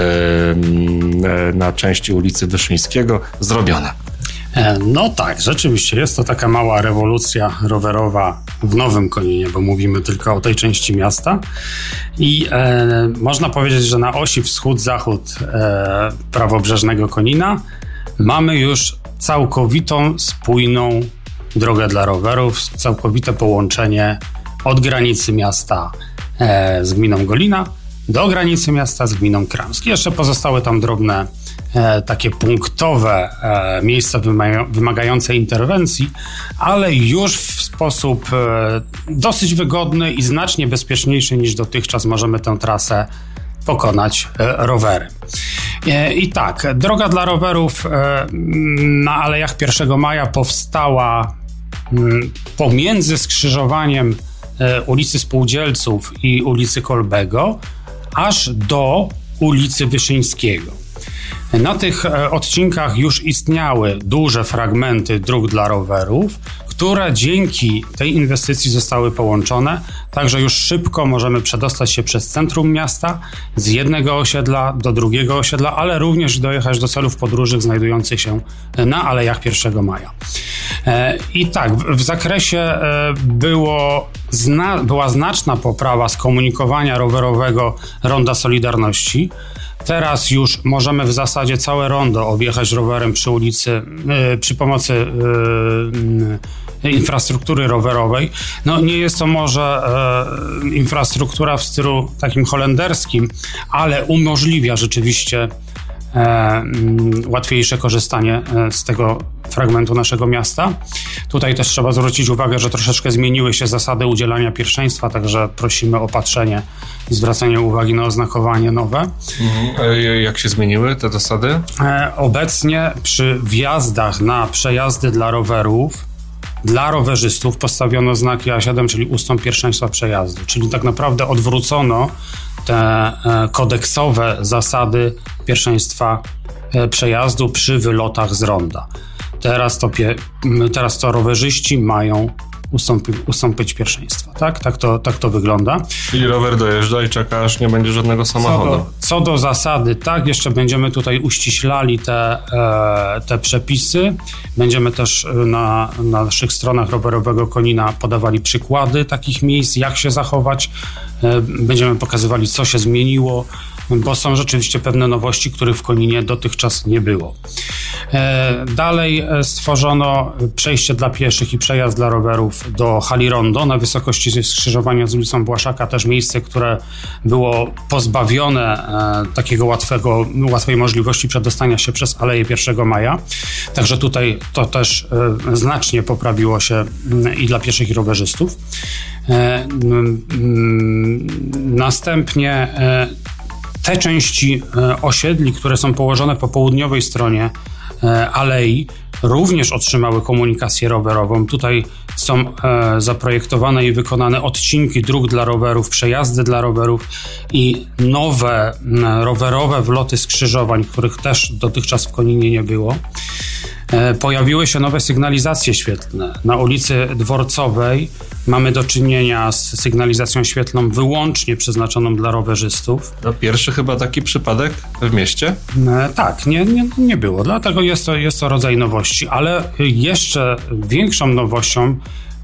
na części ulicy Wyszyńskiego zrobione. No tak, rzeczywiście jest to taka mała rewolucja rowerowa w Nowym Koninie, bo mówimy tylko o tej części miasta i można powiedzieć, że na osi wschód-zachód prawobrzeżnego Konina mamy już całkowitą, spójną drogę dla rowerów, całkowite połączenie od granicy miasta z gminą Golina do granicy miasta z gminą Kramsk. Jeszcze pozostały tam drobne takie punktowe miejsca wymagające interwencji, ale już w sposób dosyć wygodny i znacznie bezpieczniejszy niż dotychczas możemy tę trasę pokonać rowerem. I tak, droga dla rowerów na Alejach 1 Maja powstała pomiędzy skrzyżowaniem ulicy Spółdzielców i ulicy Kolbego aż do ulicy Wyszyńskiego. Na tych odcinkach już istniały duże fragmenty dróg dla rowerów, które dzięki tej inwestycji zostały połączone, także już szybko możemy przedostać się przez centrum miasta z jednego osiedla do drugiego osiedla, ale również dojechać do celów podróżnych znajdujących się na Alejach 1 Maja. I tak, w zakresie była znaczna poprawa skomunikowania rowerowego Ronda Solidarności. Teraz już możemy w zasadzie całe rondo objechać rowerem przy ulicy, przy pomocy infrastruktury rowerowej. No nie jest to może infrastruktura w stylu takim holenderskim, ale umożliwia rzeczywiście łatwiejsze korzystanie z tego fragmentu naszego miasta. Tutaj też trzeba zwrócić uwagę, że troszeczkę zmieniły się zasady udzielania pierwszeństwa, także prosimy o patrzenie i zwracanie uwagi na oznakowanie nowe. Jak się zmieniły te zasady? Obecnie przy wjazdach na przejazdy dla rowerów, dla rowerzystów postawiono znaki A7, czyli ustąp pierwszeństwa przejazdu, czyli tak naprawdę odwrócono te kodeksowe zasady pierwszeństwa przejazdu przy wylotach z ronda. Teraz to rowerzyści mają ustąpić pierwszeństwa, tak? Tak to wygląda. Czyli rower dojeżdża i czeka, aż nie będzie żadnego samochodu. Co do zasady, tak, jeszcze będziemy tutaj uściślali te przepisy. Będziemy też na naszych stronach rowerowego Konina podawali przykłady takich miejsc, jak się zachować. Będziemy pokazywali, co się zmieniło, bo są rzeczywiście pewne nowości, których w Koninie dotychczas nie było. Dalej stworzono przejście dla pieszych i przejazd dla rowerów do hali rondo na wysokości skrzyżowania z ulicą Błaszaka, też miejsce, które było pozbawione takiego łatwej możliwości przedostania się przez Aleję 1 Maja. Także tutaj to też znacznie poprawiło się i dla pieszych i rowerzystów. Następnie te części osiedli, które są położone po południowej stronie alei, również otrzymały komunikację rowerową. Tutaj są zaprojektowane i wykonane odcinki dróg dla rowerów, przejazdy dla rowerów i nowe rowerowe wloty skrzyżowań, których też dotychczas w Koninie nie było. Pojawiły się nowe sygnalizacje świetlne. Na ulicy Dworcowej mamy do czynienia z sygnalizacją świetlną wyłącznie przeznaczoną dla rowerzystów. No pierwszy chyba taki przypadek w mieście? Tak, nie było, dlatego jest to rodzaj nowości, ale jeszcze większą nowością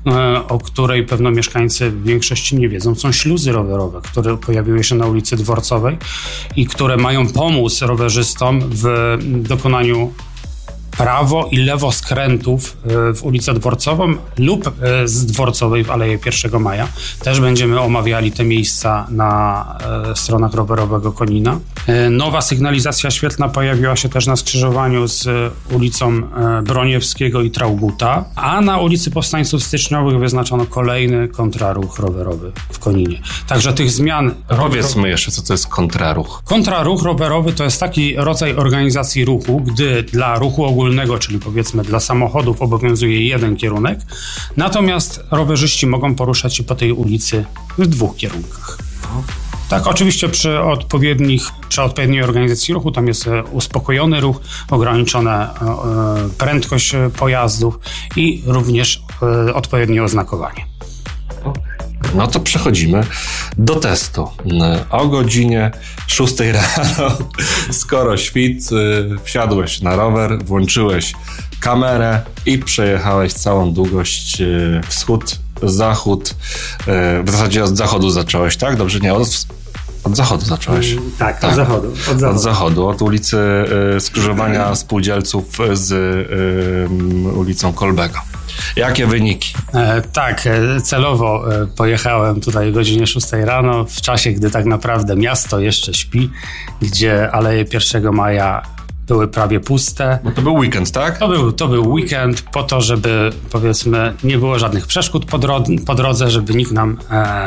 o której pewno mieszkańcy w większości nie wiedzą, są śluzy rowerowe, które pojawiły się na ulicy Dworcowej i które mają pomóc rowerzystom w dokonaniu prawo i lewo skrętów w ulicę Dworcową lub z Dworcowej w Aleję 1 Maja. Też będziemy omawiali te miejsca na stronach rowerowego Konina. Nowa sygnalizacja świetlna pojawiła się też na skrzyżowaniu z ulicą Broniewskiego i Trauguta, a na ulicy Powstańców Styczniowych wyznaczono kolejny kontraruch rowerowy w Koninie. Także tych zmian... Powiedzmy jeszcze, co to jest kontraruch. Kontraruch rowerowy to jest taki rodzaj organizacji ruchu, gdy dla ruchu ogólnego, czyli powiedzmy dla samochodów obowiązuje jeden kierunek, natomiast rowerzyści mogą poruszać się po tej ulicy w 2 kierunkach. Tak, oczywiście przy odpowiedniej organizacji ruchu, tam jest uspokojony ruch, ograniczona prędkość pojazdów i również odpowiednie oznakowanie. No to przechodzimy do testu. O godzinie 6 rano, skoro świt, wsiadłeś na rower, włączyłeś kamerę i przejechałeś całą długość wschód, zachód. W zasadzie od zachodu zacząłeś, tak? Dobrze, nie? Od zachodu zacząłeś. Tak, od zachodu. Od zachodu, od ulicy skrzyżowania Spółdzielców z ulicą Kolbego. Jakie wyniki? Tak, celowo pojechałem tutaj o godzinie 6 rano, w czasie, gdy tak naprawdę miasto jeszcze śpi, gdzie Aleje 1 Maja były prawie puste. Bo to był weekend, tak? To był weekend po to, żeby powiedzmy nie było żadnych przeszkód po drodze, żeby nikt nam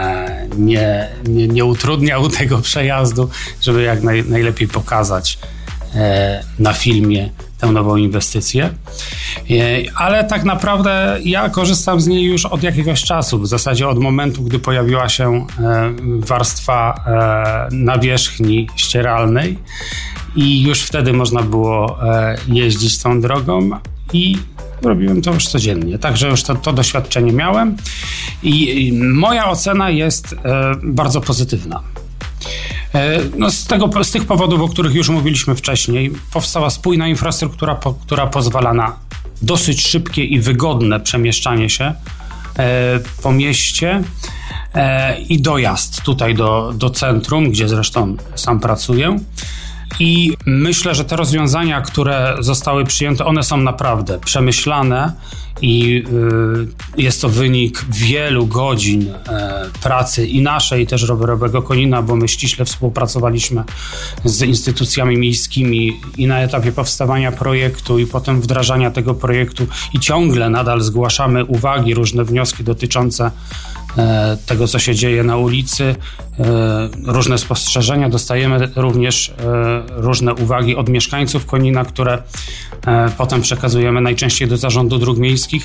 nie utrudniał tego przejazdu, żeby jak najlepiej pokazać na filmie tę nową inwestycję. Ale tak naprawdę ja korzystam z niej już od jakiegoś czasu, w zasadzie od momentu, gdy pojawiła się warstwa nawierzchni ścieralnej i już wtedy można było jeździć tą drogą i robiłem to już codziennie, także już to doświadczenie miałem i moja ocena jest bardzo pozytywna. No z tych powodów, o których już mówiliśmy wcześniej, powstała spójna infrastruktura, która pozwala na dosyć szybkie i wygodne przemieszczanie się po mieście i dojazd tutaj do centrum, gdzie zresztą sam pracuję. I myślę, że te rozwiązania, które zostały przyjęte, one są naprawdę przemyślane i jest to wynik wielu godzin pracy i naszej, i też rowerowego Konina, bo my ściśle współpracowaliśmy z instytucjami miejskimi i na etapie powstawania projektu i potem wdrażania tego projektu i ciągle nadal zgłaszamy uwagi, różne wnioski dotyczące tego, co się dzieje na ulicy, różne spostrzeżenia. Dostajemy również różne uwagi od mieszkańców Konina, które potem przekazujemy najczęściej do Zarządu Dróg Miejskich.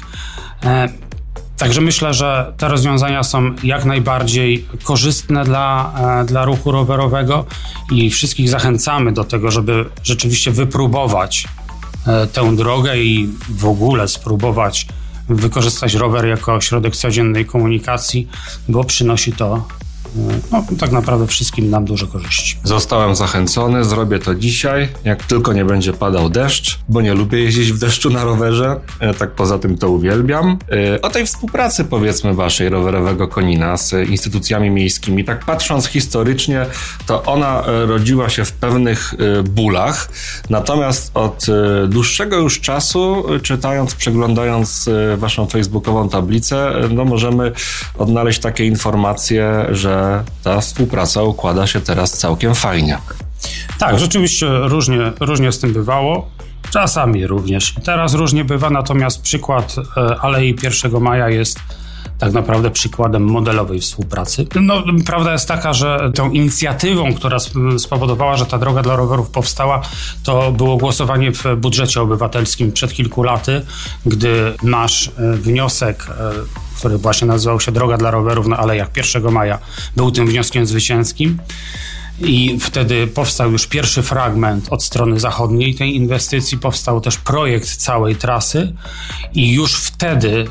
Także myślę, że te rozwiązania są jak najbardziej korzystne dla ruchu rowerowego i wszystkich zachęcamy do tego, żeby rzeczywiście wypróbować tę drogę i w ogóle spróbować wykorzystać rower jako środek codziennej komunikacji, bo przynosi to tak naprawdę wszystkim nam dużo korzyści. Zostałem zachęcony, zrobię to dzisiaj, jak tylko nie będzie padał deszcz, bo nie lubię jeździć w deszczu na rowerze, tak poza tym to uwielbiam. O tej współpracy, powiedzmy, waszej rowerowego Konina z instytucjami miejskimi, tak patrząc historycznie, to ona rodziła się w pewnych bólach, natomiast od dłuższego już czasu, czytając, przeglądając waszą facebookową tablicę, możemy odnaleźć takie informacje, że ta współpraca układa się teraz całkiem fajnie. Tak, rzeczywiście różnie z tym bywało. Czasami również. Teraz różnie bywa, natomiast przykład Alei 1 Maja jest tak naprawdę przykładem modelowej współpracy. Prawda jest taka, że tą inicjatywą, która spowodowała, że ta droga dla rowerów powstała, to było głosowanie w budżecie obywatelskim przed kilku laty, gdy nasz wniosek, który właśnie nazywał się Droga dla rowerów na Alejach 1 Maja, był tym wnioskiem zwycięskim. I wtedy powstał już pierwszy fragment od strony zachodniej tej inwestycji, powstał też projekt całej trasy i już wtedy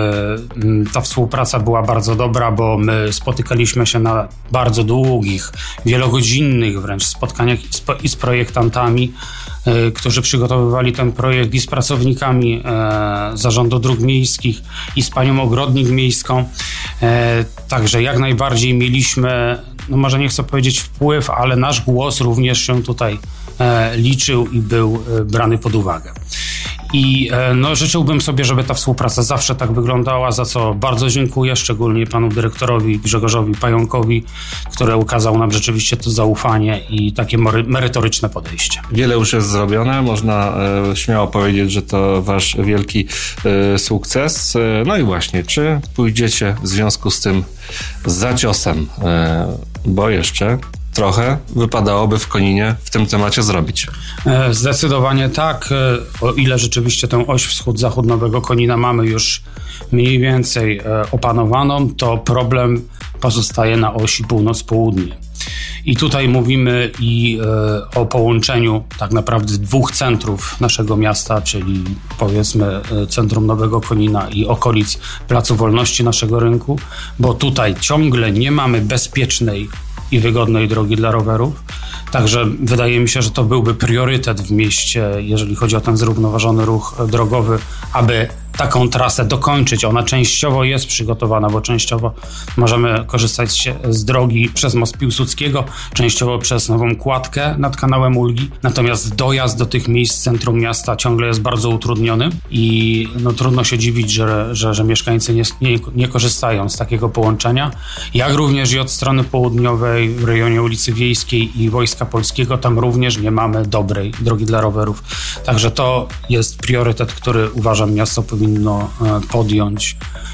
ta współpraca była bardzo dobra, bo my spotykaliśmy się na bardzo długich, wielogodzinnych wręcz spotkaniach i z projektantami, którzy przygotowywali ten projekt, i z pracownikami Zarządu Dróg Miejskich, i z panią ogrodnik miejską. Także jak najbardziej mieliśmy, no może nie chcę powiedzieć wpływ, ale nasz głos również się tutaj liczył i był brany pod uwagę. I no, życzyłbym sobie, żeby ta współpraca zawsze tak wyglądała, za co bardzo dziękuję, szczególnie panu dyrektorowi Grzegorzowi Pająkowi, który ukazał nam rzeczywiście to zaufanie i takie merytoryczne podejście. Wiele już jest zrobione, można śmiało powiedzieć, że to wasz wielki sukces. No i właśnie, czy pójdziecie w związku z tym za ciosem, bo jeszcze trochę wypadałoby w Koninie w tym temacie zrobić. Zdecydowanie tak. O ile rzeczywiście tę oś wschód-zachód Nowego Konina mamy już mniej więcej opanowaną, to problem pozostaje na osi północ-południe. I tutaj mówimy i o połączeniu tak naprawdę dwóch centrów naszego miasta, czyli powiedzmy centrum Nowego Konina i okolic Placu Wolności naszego rynku, bo tutaj ciągle nie mamy bezpiecznej i wygodnej drogi dla rowerów. Także wydaje mi się, że to byłby priorytet w mieście, jeżeli chodzi o ten zrównoważony ruch drogowy, aby taką trasę dokończyć. Ona częściowo jest przygotowana, bo częściowo możemy korzystać z drogi przez Most Piłsudskiego, częściowo przez Nową Kładkę nad kanałem Ulgi. Natomiast dojazd do tych miejsc centrum miasta ciągle jest bardzo utrudniony i no, trudno się dziwić, że mieszkańcy nie korzystają z takiego połączenia. Jak również i od strony południowej w rejonie ulicy Wiejskiej i Wojska Polskiego, tam również nie mamy dobrej drogi dla rowerów. Także to jest priorytet, który uważam miasto powinno podjąć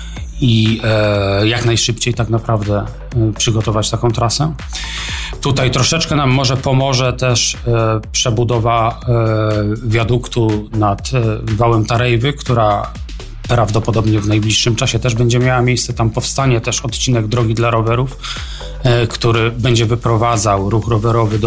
i jak najszybciej tak naprawdę przygotować taką trasę. Tutaj troszeczkę nam może pomoże też przebudowa wiaduktu nad wałem Tarejwy, która prawdopodobnie w najbliższym czasie też będzie miała miejsce. Tam powstanie też odcinek drogi dla rowerów, który będzie wyprowadzał ruch rowerowy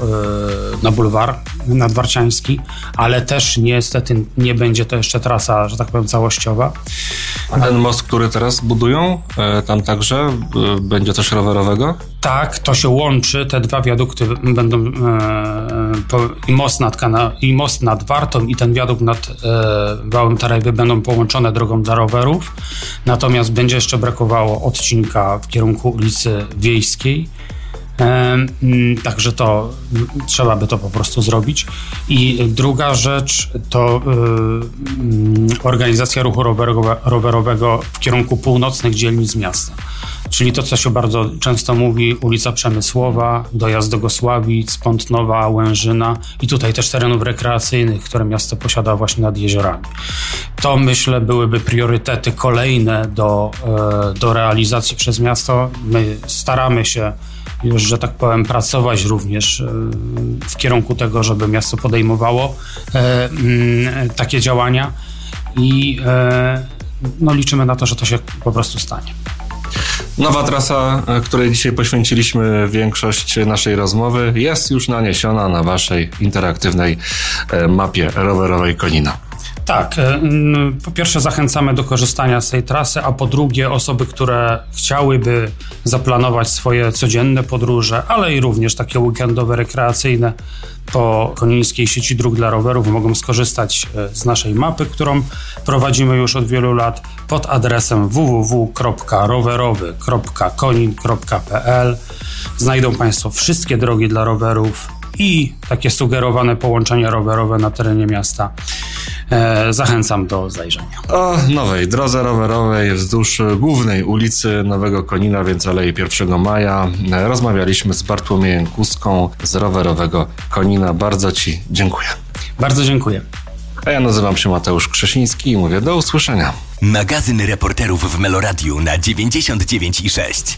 na bulwar nadwarciański, ale też niestety nie będzie to jeszcze trasa, że tak powiem, całościowa. A ten most, który teraz budują, tam także będzie coś rowerowego? Tak, to się łączy, te dwa wiadukty będą i most nad Wartą i ten wiadukt nad wałem Tarejwy będą połączone drogą dla rowerów, natomiast będzie jeszcze brakowało odcinka w kierunku ulicy Wiejskiej. Także to trzeba by to po prostu zrobić. I druga rzecz to organizacja ruchu rowerowego w kierunku północnych dzielnic miasta. Czyli to, co się bardzo często mówi, ulica Przemysłowa, dojazd do Gosławic, Pątnowa, Łężyna i tutaj też terenów rekreacyjnych, które miasto posiada właśnie nad jeziorami. To, myślę, byłyby priorytety kolejne do realizacji przez miasto. My staramy się już, że tak powiem, pracować również w kierunku tego, żeby miasto podejmowało takie działania i no, liczymy na to, że to się po prostu stanie. Nowa trasa, której dzisiaj poświęciliśmy większość naszej rozmowy, jest już naniesiona na waszej interaktywnej mapie rowerowej Konina. Tak, po pierwsze zachęcamy do korzystania z tej trasy, a po drugie osoby, które chciałyby zaplanować swoje codzienne podróże, ale i również takie weekendowe, rekreacyjne po konińskiej sieci dróg dla rowerów mogą skorzystać z naszej mapy, którą prowadzimy już od wielu lat pod adresem www.rowerowy.konin.pl. Znajdą Państwo wszystkie drogi dla rowerów i takie sugerowane połączenia rowerowe na terenie miasta. Zachęcam do zajrzenia. O nowej drodze rowerowej wzdłuż głównej ulicy Nowego Konina, więc Alei 1 Maja, rozmawialiśmy z Bartłomiejem Kuską z rowerowego Konina. Bardzo Ci dziękuję. Bardzo dziękuję. A ja nazywam się Mateusz Krzesiński i mówię do usłyszenia. Magazyn reporterów w Meloradiu na 99,6.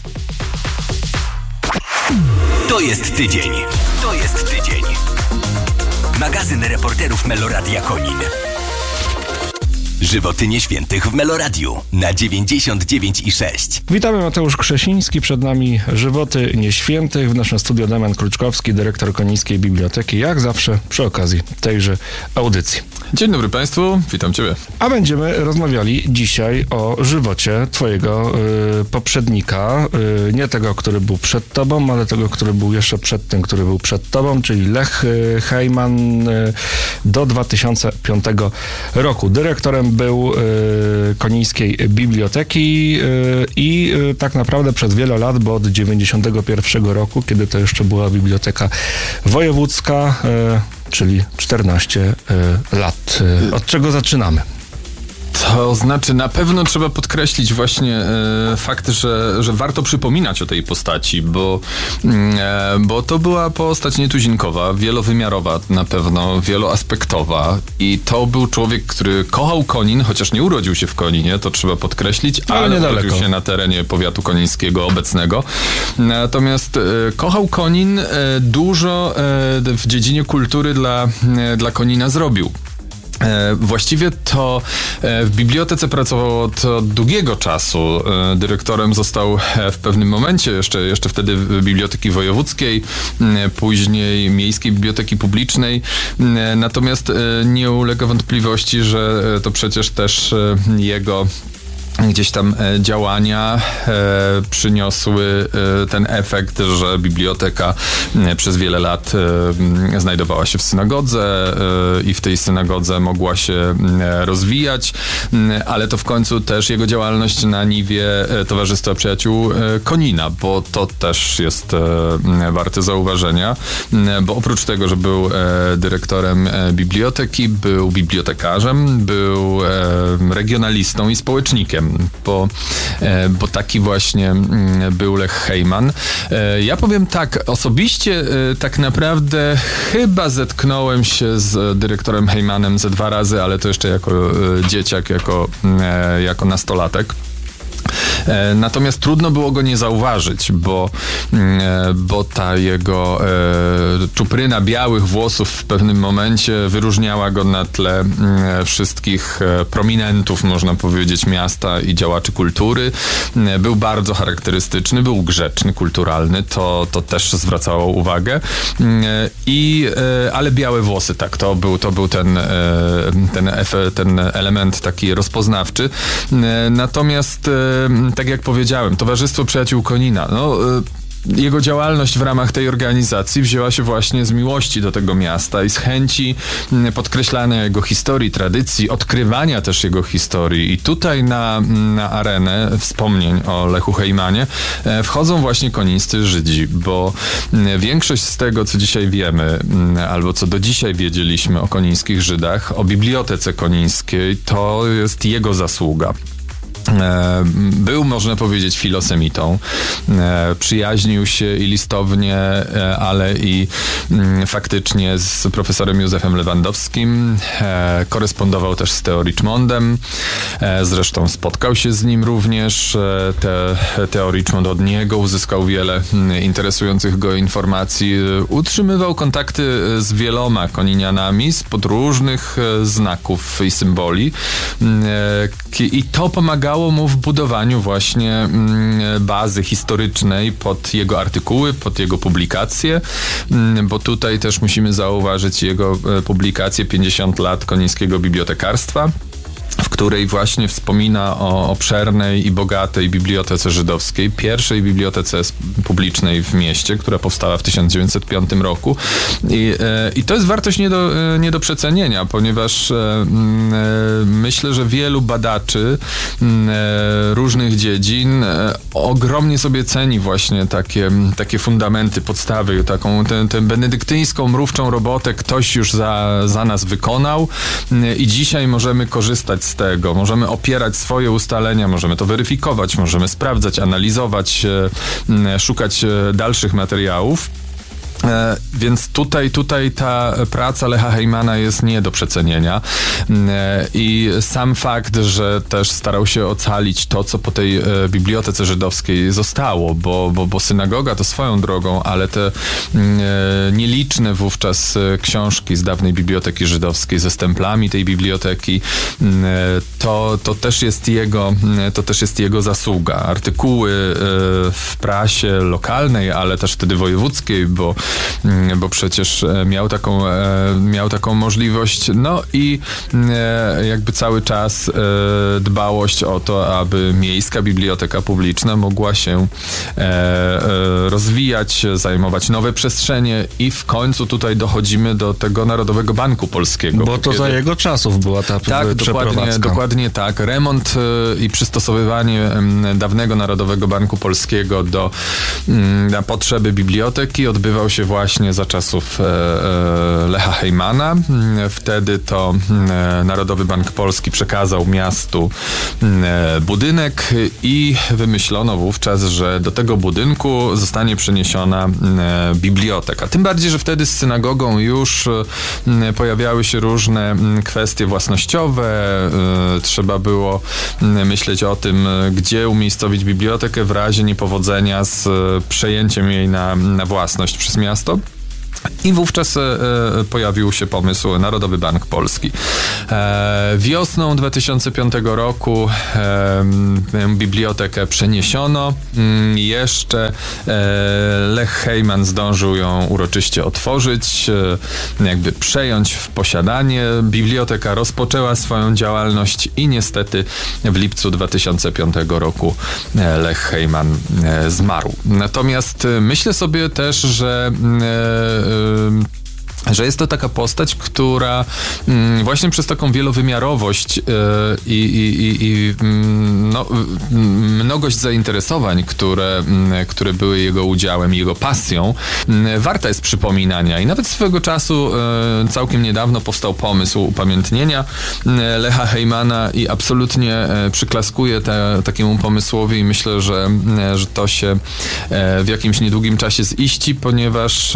To jest tydzień. To jest tydzień. Magazyn reporterów Meloradia Konin. Żywoty nieświętych w Meloradiu na 99,6. Witamy, Mateusz Krzesiński, przed nami Żywoty Nieświętych, w naszym studiu Damian Kruczkowski, dyrektor Konińskiej Biblioteki, jak zawsze przy okazji tejże audycji. Dzień dobry Państwu, witam Ciebie. A będziemy rozmawiali dzisiaj o żywocie Twojego poprzednika, nie tego, który był przed Tobą, ale tego, który był jeszcze przed tym, który był przed Tobą, czyli Lech Hejman do 2005 roku. Dyrektorem był Konińskiej Biblioteki i tak naprawdę przez wiele lat, bo od 91 roku, kiedy to jeszcze była Biblioteka Wojewódzka, czyli 14 lat. Od czego zaczynamy? To znaczy, na pewno trzeba podkreślić właśnie fakt, że warto przypominać o tej postaci, bo to była postać nietuzinkowa, wielowymiarowa na pewno, wieloaspektowa i to był człowiek, który kochał Konin, chociaż nie urodził się w Koninie, to trzeba podkreślić, ale urodził się na terenie powiatu konińskiego obecnego. Natomiast kochał Konin, dużo w dziedzinie kultury dla Konina zrobił. Właściwie to w bibliotece pracował od długiego czasu. Dyrektorem został w pewnym momencie, jeszcze wtedy Biblioteki Wojewódzkiej, później Miejskiej Biblioteki Publicznej. Natomiast nie ulega wątpliwości, że to przecież też jego gdzieś tam działania przyniosły ten efekt, że biblioteka przez wiele lat znajdowała się w synagodze i w tej synagodze mogła się rozwijać, ale to w końcu też jego działalność na niwie Towarzystwa Przyjaciół Konina, bo to też jest warte zauważenia, bo oprócz tego, że był dyrektorem biblioteki, był bibliotekarzem, był regionalistą i społecznikiem. Bo taki właśnie był Lech Hejman. Ja powiem tak, osobiście tak naprawdę chyba zetknąłem się z dyrektorem Hejmanem ze 2 razy, ale to jeszcze jako dzieciak, jako nastolatek. Natomiast trudno było go nie zauważyć, bo ta jego czupryna białych włosów w pewnym momencie wyróżniała go na tle wszystkich prominentów, można powiedzieć, miasta i działaczy kultury. Był bardzo charakterystyczny, był grzeczny, kulturalny, to też zwracało uwagę. Ale białe włosy, tak, to był ten element taki rozpoznawczy. Natomiast tak jak powiedziałem, Towarzystwo Przyjaciół Konina, jego działalność w ramach tej organizacji wzięła się właśnie z miłości do tego miasta i z chęci podkreślania jego historii, tradycji, odkrywania też jego historii. I tutaj na arenę wspomnień o Lechu Hejmanie wchodzą właśnie konińscy Żydzi, bo większość z tego, co dzisiaj wiemy, albo co do dzisiaj wiedzieliśmy o konińskich Żydach, o Bibliotece Konińskiej, to jest jego zasługa. Był, można powiedzieć, filosemitą. Przyjaźnił się i listownie, ale i faktycznie z profesorem Józefem Lewandowskim. Korespondował też z Theo Richmondem. Zresztą spotkał się z nim również. Theo Richmond od niego uzyskał wiele interesujących go informacji. Utrzymywał kontakty z wieloma koninianami spod różnych znaków i symboli. I to pomagało mu w budowaniu właśnie bazy historycznej pod jego artykuły, pod jego publikacje, bo tutaj też musimy zauważyć jego publikację 50 lat konińskiego bibliotekarstwa, w której właśnie wspomina o obszernej i bogatej bibliotece żydowskiej, pierwszej bibliotece publicznej w mieście, która powstała w 1905 roku. I to jest wartość nie do przecenienia, ponieważ myślę, że wielu badaczy różnych dziedzin ogromnie sobie ceni właśnie takie fundamenty, podstawy, tę benedyktyńską, mrówczą robotę ktoś już za nas wykonał i dzisiaj możemy korzystać z tego, możemy opierać swoje ustalenia, możemy to weryfikować, możemy sprawdzać, analizować, szukać dalszych materiałów. Więc tutaj ta praca Lecha Hejmana jest nie do przecenienia i sam fakt, że też starał się ocalić to, co po tej bibliotece żydowskiej zostało, bo synagoga to swoją drogą, ale te nieliczne wówczas książki z dawnej biblioteki żydowskiej ze stemplami tej biblioteki, to też jest jego zasługa. Artykuły w prasie lokalnej, ale też wtedy wojewódzkiej, bo przecież miał taką możliwość. No i jakby cały czas dbałość o to, aby miejska biblioteka publiczna mogła się rozwijać, zajmować nowe przestrzenie i w końcu tutaj dochodzimy do tego Narodowego Banku Polskiego. Bo to za jego czasów była ta przeprowadzka. Dokładnie tak. Remont i przystosowywanie dawnego Narodowego Banku Polskiego na potrzeby biblioteki odbywał się właśnie za czasów Lecha Hejmana. Wtedy to Narodowy Bank Polski przekazał miastu budynek i wymyślono wówczas, że do tego budynku zostanie przeniesiona biblioteka. Tym bardziej, że wtedy z synagogą już pojawiały się różne kwestie własnościowe. Trzeba było myśleć o tym, gdzie umiejscowić bibliotekę w razie niepowodzenia z przejęciem jej na własność przez miasto. I wówczas pojawił się pomysł Narodowy Bank Polski. Wiosną 2005 roku bibliotekę przeniesiono. Jeszcze Lech Hejman zdążył ją uroczyście otworzyć, jakby przejąć w posiadanie. Biblioteka rozpoczęła swoją działalność i niestety w lipcu 2005 roku Lech Hejman zmarł. Natomiast myślę sobie też, że jest to taka postać, która właśnie przez taką wielowymiarowość i mnogość zainteresowań, które były jego udziałem i jego pasją, warta jest przypominania. I nawet swego czasu, całkiem niedawno powstał pomysł upamiętnienia Lecha Hejmana i absolutnie przyklaskuję takiemu pomysłowi i myślę, że to się w jakimś niedługim czasie ziści, ponieważ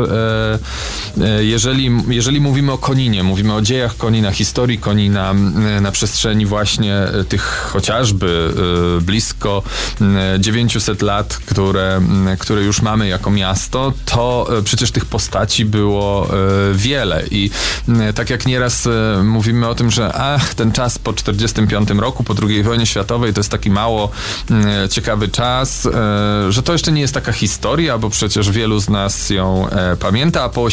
jeżeli mówimy o Koninie, mówimy o dziejach Konina, historii Konina na przestrzeni właśnie tych chociażby blisko 900 lat, które już mamy jako miasto, to przecież tych postaci było wiele i tak jak nieraz mówimy o tym, że ten czas po 1945 roku, po II wojnie światowej to jest taki mało ciekawy czas, że to jeszcze nie jest taka historia, bo przecież wielu z nas ją pamięta, a po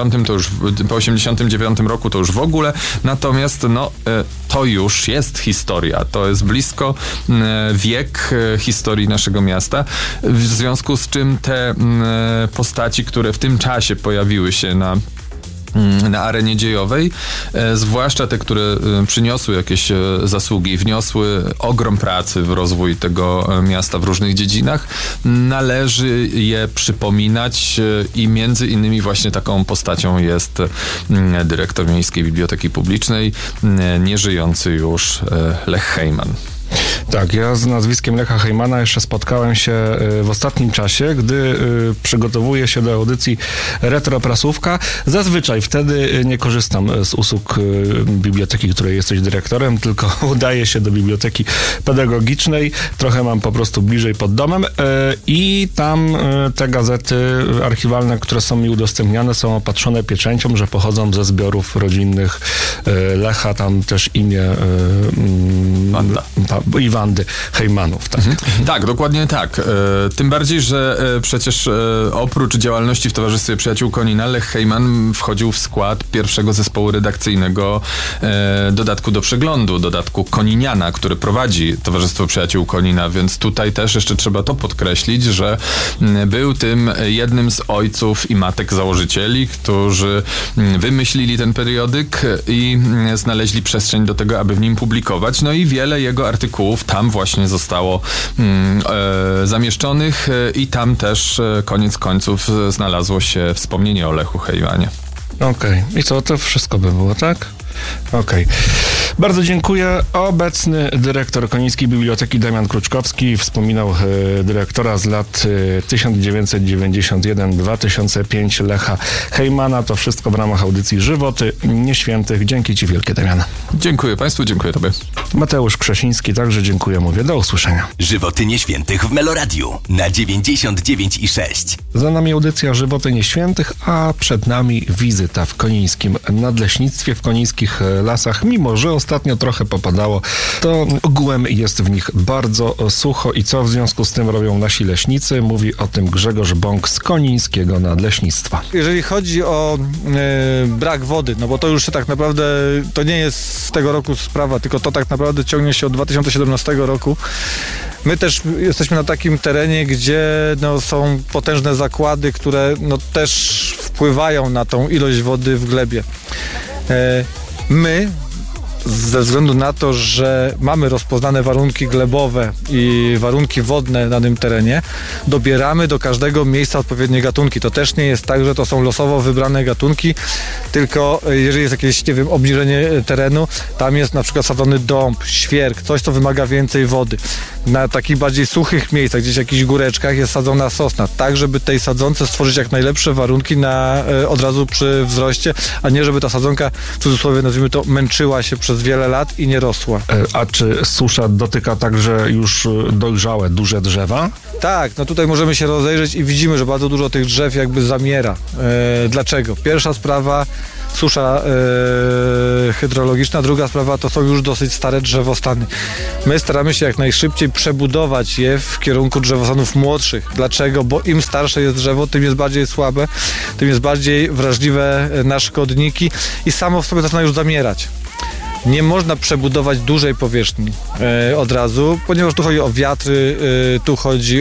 89 roku to już w ogóle, natomiast to już jest historia, to jest blisko wiek historii naszego miasta, w związku z czym te postaci, które w tym czasie pojawiły się na arenie dziejowej, zwłaszcza te, które przyniosły jakieś zasługi, wniosły ogrom pracy w rozwój tego miasta w różnych dziedzinach, należy je przypominać i między innymi właśnie taką postacią jest dyrektor Miejskiej Biblioteki Publicznej, nieżyjący już Lech Hejman. Tak, ja z nazwiskiem Lecha Hejmana jeszcze spotkałem się w ostatnim czasie, gdy przygotowuję się do audycji Retro Prasówka. Zazwyczaj wtedy nie korzystam z usług biblioteki, której jesteś dyrektorem, tylko udaję się do biblioteki pedagogicznej. Trochę mam po prostu bliżej pod domem i tam te gazety archiwalne, które są mi udostępniane, są opatrzone pieczęcią, że pochodzą ze zbiorów rodzinnych Lecha, tam też imię i Wandy Hejmanów, tak? Tak, dokładnie tak. Tym bardziej, że przecież oprócz działalności w Towarzystwie Przyjaciół Konina, Lech Hejman wchodził w skład pierwszego zespołu redakcyjnego dodatku do przeglądu, dodatku Koniniana, który prowadzi Towarzystwo Przyjaciół Konina, więc tutaj też jeszcze trzeba to podkreślić, że był tym jednym z ojców i matek założycieli, którzy wymyślili ten periodyk i znaleźli przestrzeń do tego, aby w nim publikować. No i wiele jego artykułów tam właśnie zostało zamieszczonych i tam też koniec końców znalazło się wspomnienie o Lechu Hejmanie. Okej. I co, to wszystko by było, tak? Okej. Bardzo dziękuję. Obecny dyrektor Konińskiej Biblioteki Damian Kruczkowski wspominał dyrektora z lat 1991-2005 Lecha Hejmana. To wszystko w ramach audycji Żywoty Nieświętych. Dzięki Ci wielkie, Damian. Dziękuję Państwu, dziękuję Tobie. Mateusz Krzesiński także dziękuję, mówię. Do usłyszenia. Żywoty Nieświętych w Meloradiu na 99,6. Za nami audycja Żywoty Nieświętych, a przed nami wizyta w konińskim nadleśnictwie, w konińskich lasach. Mimo że ostatnio trochę popadało, to ogółem jest w nich bardzo sucho i co w związku z tym robią nasi leśnicy? Mówi o tym Grzegorz Bąk z konińskiego nadleśnictwa. Jeżeli chodzi o brak wody, no bo to już się tak naprawdę, to nie jest z tego roku sprawa, tylko to tak naprawdę ciągnie się od 2017 roku. My też jesteśmy na takim terenie, gdzie no, są potężne zakłady, które no, też wpływają na tą ilość wody w glebie. My ze względu na to, że mamy rozpoznane warunki glebowe i warunki wodne na danym terenie, dobieramy do każdego miejsca odpowiednie gatunki. To też nie jest tak, że to są losowo wybrane gatunki, tylko jeżeli jest jakieś, nie wiem, obniżenie terenu, tam jest na przykład sadzony dąb, świerk, coś, co wymaga więcej wody. Na takich bardziej suchych miejscach, gdzieś w jakichś góreczkach jest sadzona sosna, tak żeby tej sadzonce stworzyć jak najlepsze warunki od razu przy wzroście, a nie żeby ta sadzonka, w cudzysłowie nazwijmy to, męczyła się przez wiele lat i nie rosła. A czy susza dotyka także już dojrzałe, duże drzewa? Tak, no tutaj możemy się rozejrzeć i widzimy, że bardzo dużo tych drzew jakby zamiera. Dlaczego? Pierwsza sprawa, susza hydrologiczna, druga sprawa to są już dosyć stare drzewostany. My staramy się jak najszybciej przebudować je w kierunku drzewostanów młodszych. Dlaczego? Bo im starsze jest drzewo, tym jest bardziej słabe, tym jest bardziej wrażliwe na szkodniki i samo w sobie zaczyna już zamierać. Nie można przebudować dużej powierzchni od razu, ponieważ tu chodzi o wiatry, tu chodzi